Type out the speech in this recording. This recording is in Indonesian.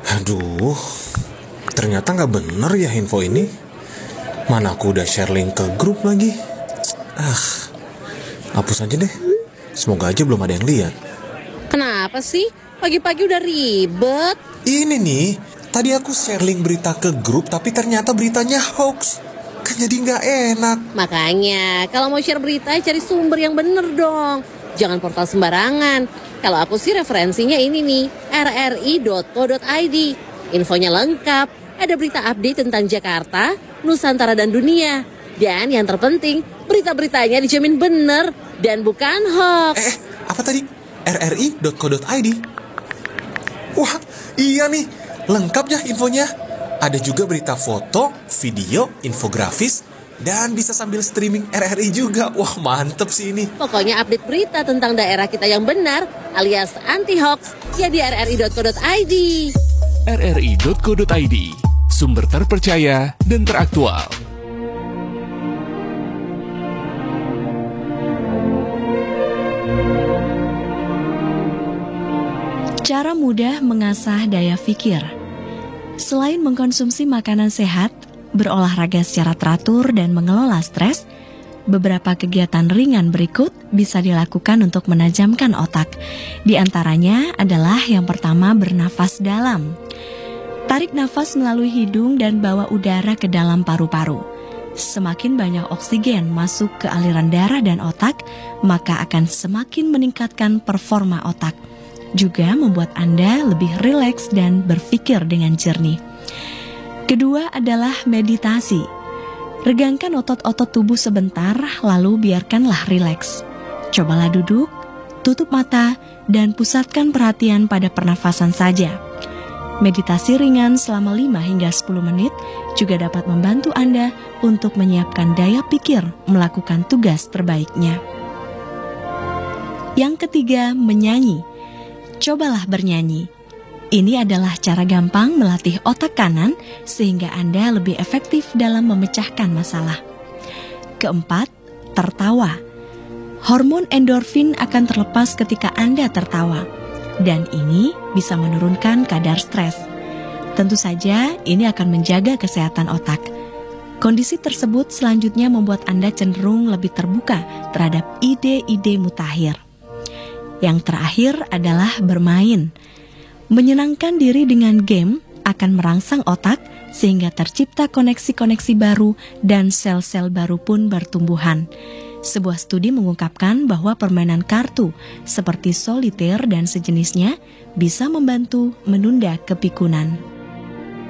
Aduh, ternyata nggak bener ya info ini. Mana aku udah share link ke grup lagi. Hapus aja deh. Semoga aja belum ada yang lihat. Kenapa sih? Pagi-pagi udah ribet. Ini nih, tadi aku share link berita ke grup tapi ternyata beritanya hoax. Kan jadi nggak enak. Makanya, kalau mau share berita, cari sumber yang bener dong. Jangan portal sembarangan. Kalau aku sih referensinya ini nih, rri.co.id. Infonya lengkap, ada berita update tentang Jakarta, Nusantara dan dunia. Dan yang terpenting, berita-beritanya dijamin bener dan bukan hoax. Apa tadi? rri.co.id. Wah, iya nih, lengkap ya infonya. Ada juga berita foto, video, infografis, dan bisa sambil streaming RRI juga. Wah, mantep sih ini. Pokoknya update berita tentang daerah kita yang benar alias anti-hoax ya di rri.co.id. rri.co.id, sumber terpercaya dan teraktual. Cara mudah mengasah daya pikir. Selain mengkonsumsi makanan sehat, berolahraga secara teratur dan mengelola stres, beberapa kegiatan ringan berikut bisa dilakukan untuk menajamkan otak. Di antaranya adalah yang pertama, bernafas dalam. Tarik nafas melalui hidung dan bawa udara ke dalam paru-paru. Semakin banyak oksigen masuk ke aliran darah dan otak, maka akan semakin meningkatkan performa otak. Juga membuat Anda lebih rileks dan berpikir dengan jernih. Kedua adalah meditasi. Regangkan otot-otot tubuh sebentar, lalu biarkanlah rileks. Cobalah duduk, tutup mata, dan pusatkan perhatian pada pernafasan saja. Meditasi ringan selama 5 hingga 10 menit juga dapat membantu Anda untuk menyiapkan daya pikir melakukan tugas terbaiknya. Yang ketiga, menyanyi. Cobalah bernyanyi. Ini adalah cara gampang melatih otak kanan sehingga Anda lebih efektif dalam memecahkan masalah. Keempat, tertawa. Hormon endorfin akan terlepas ketika Anda tertawa, dan ini bisa menurunkan kadar stres. Tentu saja ini akan menjaga kesehatan otak. Kondisi tersebut selanjutnya membuat Anda cenderung lebih terbuka terhadap ide-ide mutakhir. Yang terakhir adalah bermain. Menyenangkan diri dengan game akan merangsang otak sehingga tercipta koneksi-koneksi baru dan sel-sel baru pun bertumbuhan. Sebuah studi mengungkapkan bahwa permainan kartu seperti soliter dan sejenisnya bisa membantu menunda kepikunan.